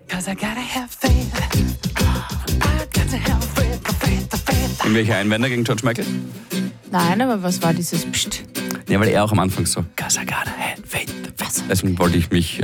Irgendwelche Einwände gegen George Michael? Nein, aber was war dieses Psst? Ja, weil er auch am Anfang so, cause I gotta have faith. Deswegen wollte ich mich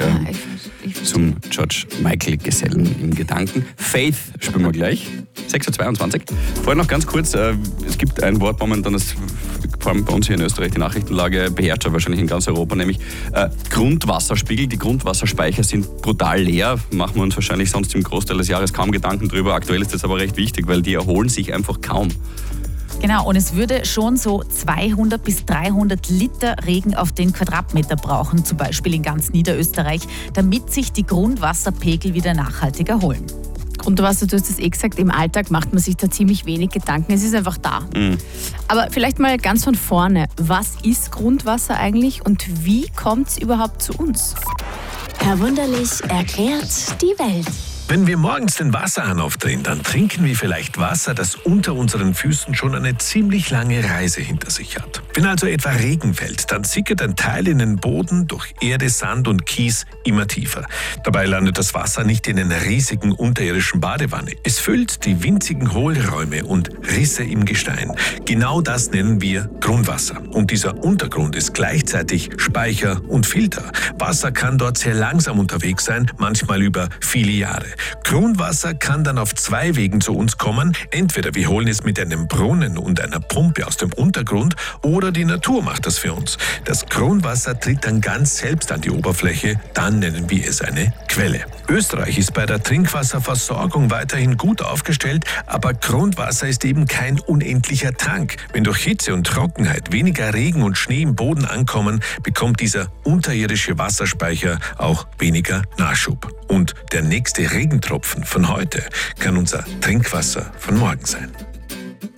zum George Michael gesellen im Gedanken. Faith spielen wir gleich. 6.22 Uhr. Vorher noch ganz kurz, es gibt ein Wort momentan, das vor allem bei uns hier in Österreich die Nachrichtenlage beherrscht, aber wahrscheinlich in ganz Europa, nämlich Grundwasserspiegel. Die Grundwasserspeicher sind brutal leer, machen wir uns wahrscheinlich sonst im Großteil des Jahres kaum Gedanken drüber. Aktuell ist das aber recht wichtig, weil die erholen sich einfach kaum. Genau, und es würde schon so 200 bis 300 Liter Regen auf den Quadratmeter brauchen, zum Beispiel in ganz Niederösterreich, damit sich die Grundwasserpegel wieder nachhaltig erholen. Grundwasser, du hast es gesagt, im Alltag macht man sich da ziemlich wenig Gedanken. Es ist einfach da. Aber vielleicht mal ganz von vorne. Was ist Grundwasser eigentlich und wie kommt es überhaupt zu uns? Herr Wunderlich erklärt die Welt. Wenn wir morgens den Wasserhahn aufdrehen, dann trinken wir vielleicht Wasser, das unter unseren Füßen schon eine ziemlich lange Reise hinter sich hat. Wenn also etwa Regen fällt, dann sickert ein Teil in den Boden durch Erde, Sand und Kies immer tiefer. Dabei landet das Wasser nicht in einer riesigen unterirdischen Badewanne. Es füllt die winzigen Hohlräume und Risse im Gestein. Genau das nennen wir Grundwasser. Und dieser Untergrund ist gleichzeitig Speicher und Filter. Wasser kann dort sehr langsam unterwegs sein, manchmal über viele Jahre. Grundwasser kann dann auf zwei Wegen zu uns kommen. Entweder wir holen es mit einem Brunnen und einer Pumpe aus dem Untergrund oder die Natur macht das für uns. Das Grundwasser tritt dann ganz selbst an die Oberfläche, dann nennen wir es eine Quelle. Österreich ist bei der Trinkwasserversorgung weiterhin gut aufgestellt, aber Grundwasser ist eben kein unendlicher Tank. Wenn durch Hitze und Trockenheit weniger Regen und Schnee im Boden ankommen, bekommt dieser unterirdische Wasserspeicher auch weniger Nachschub. Und der nächste Regentropfen von heute kann unser Trinkwasser von morgen sein.